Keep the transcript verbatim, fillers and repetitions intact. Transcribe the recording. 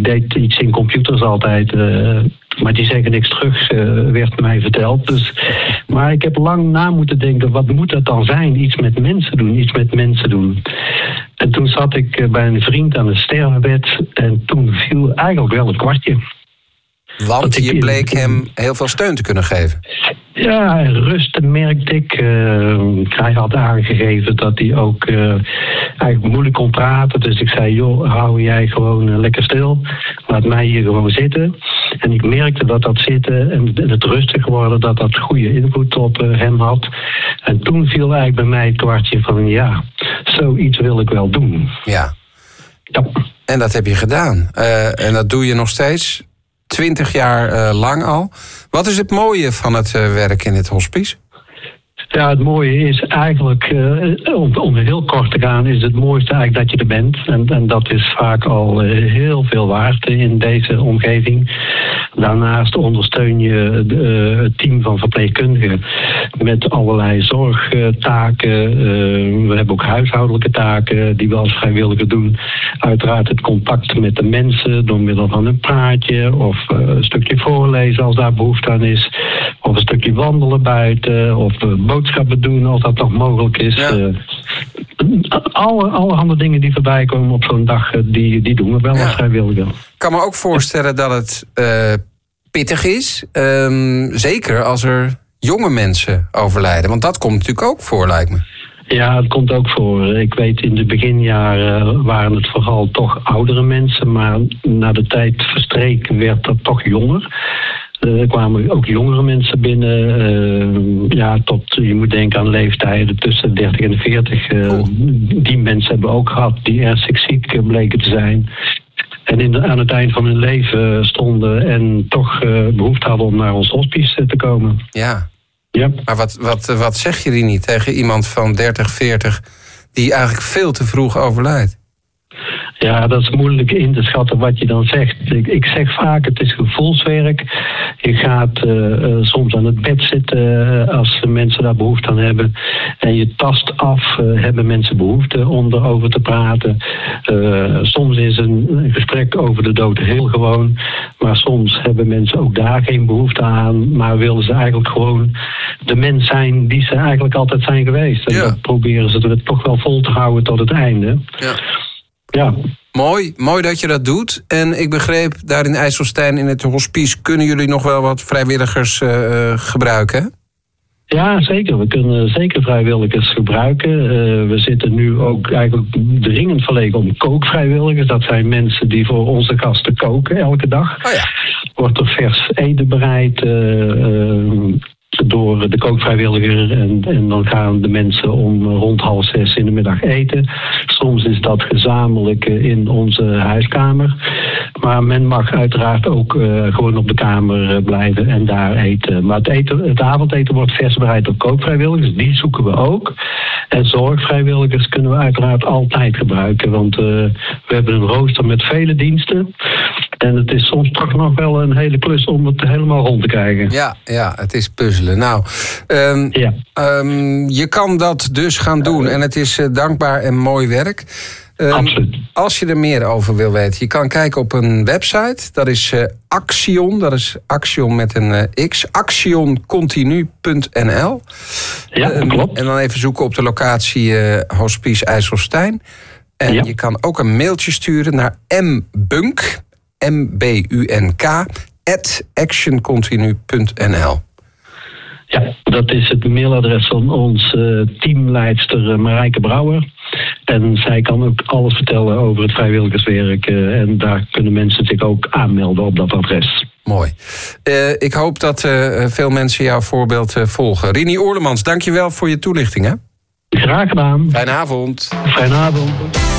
deed iets in computers altijd. Uh, maar die zeggen niks terug, uh, werd mij verteld. Dus, maar ik heb lang na moeten denken, wat moet dat dan zijn? Iets met mensen doen, iets met mensen doen. En toen zat ik uh, bij een vriend aan het stervenbed. En toen viel eigenlijk wel het kwartje. Want je in... bleek hem heel veel steun te kunnen geven. Ja, rust merkte ik. Uh, hij had aangegeven dat hij ook uh, eigenlijk moeilijk kon praten. Dus ik zei, joh, hou jij gewoon uh, lekker stil. Laat mij hier gewoon zitten. En ik merkte dat dat zitten en het rustig worden, dat dat goede invloed op uh, hem had. En toen viel eigenlijk bij mij het kwartje van, ja, zoiets wil ik wel doen. Ja. Ja. En dat heb je gedaan. Uh, en dat doe je nog steeds. Twintig jaar uh, lang al. Wat is het mooie van het uh, werk in het hospice? Ja, het mooie is eigenlijk, uh, om, om heel kort te gaan, is het mooiste eigenlijk dat je er bent. En, en dat is vaak al uh, heel veel waard in deze omgeving. Daarnaast ondersteun je de, uh, het team van verpleegkundigen met allerlei zorgtaken. Uh, we hebben ook huishoudelijke taken die we als vrijwilliger doen. Uiteraard het contact met de mensen door middel van een praatje of uh, een stukje voorlezen als daar behoefte aan is. Of een stukje wandelen buiten of uh, boodschappen doen als dat nog mogelijk is. Ja. Uh, alle, allerhande dingen die voorbij komen op zo'n dag, die, die doen we wel ja. als vrijwilliger. Ik kan me ook voorstellen dat het uh, pittig is. Um, zeker als er jonge mensen overlijden. Want dat komt natuurlijk ook voor, lijkt me. Ja, het komt ook voor. Ik weet, in de beginjaren waren het vooral toch oudere mensen. Maar na de tijd verstreken werd dat toch jonger. Er kwamen ook jongere mensen binnen. Uh, ja, tot, je moet denken aan leeftijden tussen dertig en veertig. Uh, oh. Die mensen hebben ook gehad die ernstig ziek bleken te zijn. En in de, aan het eind van hun leven stonden en toch uh, behoefte hadden om naar ons hospice te komen. Ja. Ja. Maar wat, wat, wat zeg je die niet tegen iemand van dertig, veertig die eigenlijk veel te vroeg overlijdt? Ja, dat is moeilijk in te schatten wat je dan zegt. Ik, ik zeg vaak, het is gevoelswerk. Je gaat uh, uh, soms aan het bed zitten uh, als mensen daar behoefte aan hebben. En je tast af, uh, hebben mensen behoefte om erover te praten. Uh, soms is een, een gesprek over de dood heel gewoon. Maar soms hebben mensen ook daar geen behoefte aan. Maar willen ze eigenlijk gewoon de mens zijn die ze eigenlijk altijd zijn geweest. En ja. dat proberen ze er toch wel vol te houden tot het einde. Ja. Ja. Mooi, mooi dat je dat doet. En ik begreep, daar in IJsselstein in het hospice kunnen jullie nog wel wat vrijwilligers uh, gebruiken? Ja, zeker. We kunnen zeker vrijwilligers gebruiken. Uh, we zitten nu ook eigenlijk dringend verlegen om kookvrijwilligers. Dat zijn mensen die voor onze gasten koken elke dag. Oh ja. Wordt er vers eten bereid uh, uh, door de kookvrijwilliger. En, en dan gaan de mensen om rond half zes in de middag eten. Soms is dat gezamenlijk in onze huiskamer. Maar men mag uiteraard ook uh, gewoon op de kamer blijven en daar eten. Maar het, eten, het avondeten wordt vers bereid door kookvrijwilligers. Die zoeken we ook. En zorgvrijwilligers kunnen we uiteraard altijd gebruiken. Want uh, we hebben een rooster met vele diensten. En het is soms toch nog wel een hele klus om het helemaal rond te krijgen. Ja, ja, het is puzzelen. Nou, um, ja. um, je kan dat dus gaan doen. En het is uh, dankbaar en mooi werk. Um, Absoluut. Als je er meer over wil weten, je kan kijken op een website. Dat is uh, Action, dat is Action met een uh, X. action continu punt n l. Ja, um, klopt. En dan even zoeken op de locatie uh, Hospice IJsselstein. En ja. je kan ook een mailtje sturen naar mbunk, M B U N K, at action continu punt n l. Ja, dat is het mailadres van onze uh, teamleidster uh, Marijke Brouwer. En zij kan ook alles vertellen over het vrijwilligerswerk. Uh, en daar kunnen mensen zich ook aanmelden op dat adres. Mooi. Uh, ik hoop dat uh, veel mensen jouw voorbeeld uh, volgen. Rini Oerlemans, dankjewel voor je toelichting. Hè? Graag gedaan. Fijne avond. Fijne avond.